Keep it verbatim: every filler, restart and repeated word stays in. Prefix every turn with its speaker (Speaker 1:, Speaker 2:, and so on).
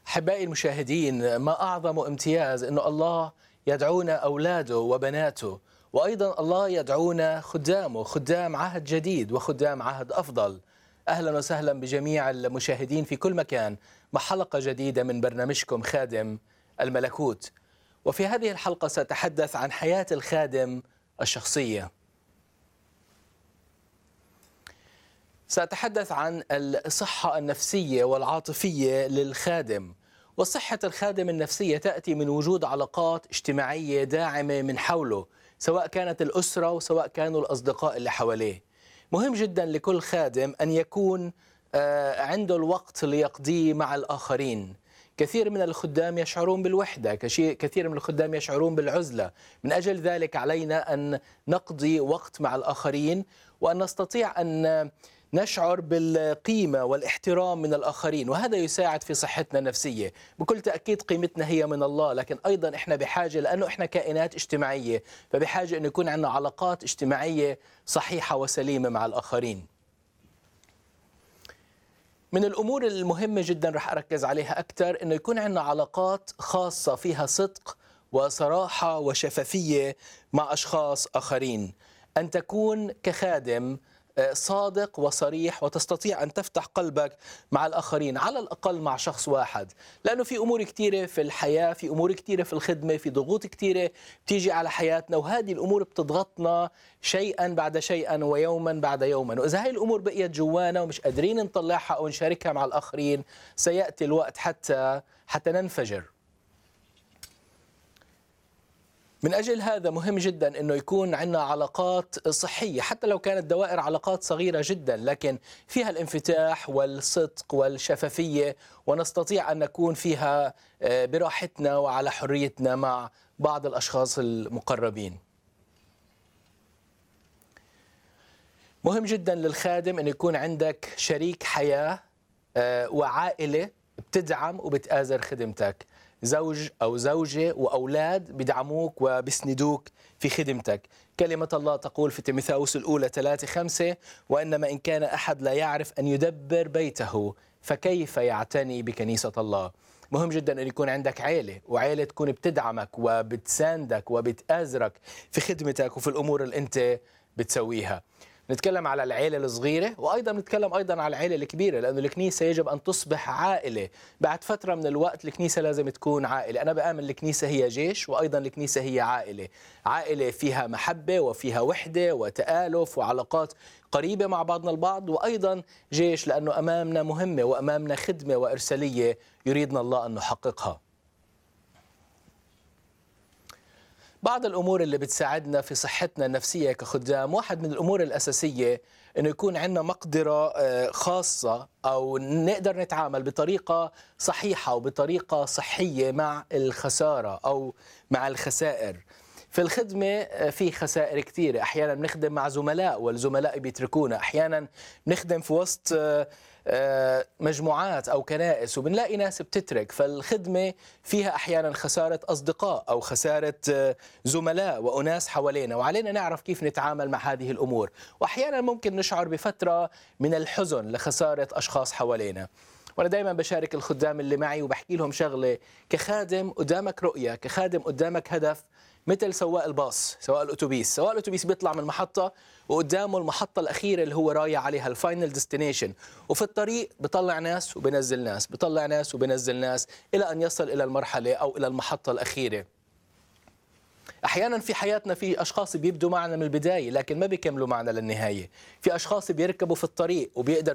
Speaker 1: أحبائي المشاهدين، ما أعظم امتياز أنه الله يدعونا أولاده وبناته، وأيضا الله يدعونا خدامه، خدام عهد جديد وخدام عهد أفضل. أهلا وسهلا بجميع المشاهدين في كل مكان مع حلقة جديدة من برنامجكم خادم الملكوت. وفي هذه الحلقة سأتحدث عن حياة الخادم الشخصية. سأتحدث عن الصحة النفسية والعاطفية للخادم. وصحة الخادم النفسية تأتي من وجود علاقات اجتماعية داعمة من حوله، سواء كانت الأسرة وسواء كانوا الأصدقاء اللي حواليه. مهم جدا لكل خادم أن يكون عنده الوقت ليقضيه مع الآخرين. كثير من الخدام يشعرون بالوحدة، كثير من الخدام يشعرون بالعزلة. من أجل ذلك علينا أن نقضي وقت مع الآخرين، وأن نستطيع أن نشعر بالقيمة والاحترام من الآخرين، وهذا يساعد في صحتنا النفسية. بكل تأكيد قيمتنا هي من الله، لكن أيضا إحنا بحاجة، لأنه إحنا كائنات اجتماعية، فبحاجة أن يكون عندنا علاقات اجتماعية صحيحة وسليمة مع الآخرين. من الأمور المهمة جدا رح أركز عليها أكثر أنه يكون عندنا علاقات خاصة فيها صدق وصراحة وشفافية مع أشخاص آخرين. أن تكون كخادم صادق وصريح، وتستطيع أن تفتح قلبك مع الآخرين، على الأقل مع شخص واحد، لأنه في أمور كثيرة في الحياة، في أمور كثيرة في الخدمة، في ضغوط كثيرة بتيجي على حياتنا، وهذه الأمور بتضغطنا شيئا بعد شيئا ويوما بعد يوما. وإذا هاي الأمور بقيت جوانا ومش قادرين نطلعها أو نشاركها مع الآخرين، سيأتي الوقت حتى حتى ننفجر. من أجل هذا مهم جدا أنه يكون عندنا علاقات صحية، حتى لو كانت دوائر علاقات صغيرة جدا، لكن فيها الانفتاح والصدق والشفافية، ونستطيع أن نكون فيها براحتنا وعلى حريتنا مع بعض الأشخاص المقربين. مهم جدا للخادم أن يكون عندك شريك حياة وعائلة بتدعم وبتآزر خدمتك، زوج أو زوجة وأولاد بدعموك وبسندوك في خدمتك. كلمة الله تقول في تيموثاوس الأولى ثلاثة خمسة: وإنما إن كان أحد لا يعرف أن يدبر بيته فكيف يعتني بكنيسة الله. مهم جدا أن يكون عندك عائلة، وعائلة تكون بتدعمك وبتساندك وبتآزرك في خدمتك وفي الأمور اللي أنت بتسويها. نتكلم على العائلة الصغيرة، وأيضا نتكلم أيضا على العائلة الكبيرة، لأن الكنيسة يجب أن تصبح عائلة. بعد فترة من الوقت الكنيسة لازم تكون عائلة. أنا بآمن الكنيسة هي جيش، وأيضا الكنيسة هي عائلة، عائلة فيها محبة وفيها وحدة وتآلف وعلاقات قريبة مع بعضنا البعض، وأيضا جيش لأنه أمامنا مهمة وأمامنا خدمة وإرسالية يريدنا الله أن نحققها. بعض الأمور اللي بتساعدنا في صحتنا النفسية كخدام، واحد من الأمور الأساسية أنه يكون عندنا مقدرة خاصة، أو نقدر نتعامل بطريقة صحيحة وبطريقة صحية مع الخسارة أو مع الخسائر. في الخدمة في خسائر كثيرة، أحيانا بنخدم مع زملاء والزملاء بيتركونا، أحيانا بنخدم في وسط مجموعات أو كنائس وبنلاقي ناس بتترك. فالخدمة فيها أحيانا خسارة أصدقاء أو خسارة زملاء وأناس حوالينا، وعلينا نعرف كيف نتعامل مع هذه الأمور. وأحيانا ممكن نشعر بفترة من الحزن لخسارة أشخاص حوالينا. وأنا دايما بشارك الخدام اللي معي وبحكي لهم شغلة: كخادم قدامك رؤية، كخادم قدامك هدف، مثل سواق الباص، سواق الأتوبيس. سواق الأتوبيس بيطلع من المحطة وقدامه المحطة الأخيرة اللي هو رايح عليها، الفاينل ديستنيشن، وفي الطريق بيطلع ناس وبنزل ناس، بيطلع ناس وبنزل ناس، إلى أن يصل إلى المرحلة أو إلى المحطة الأخيرة. أحيانا في حياتنا في أشخاص بيبدوا معنا من البداية لكن ما بيكملوا معنا للنهاية. في أشخاص بيركبوا في الطريق وبيقدر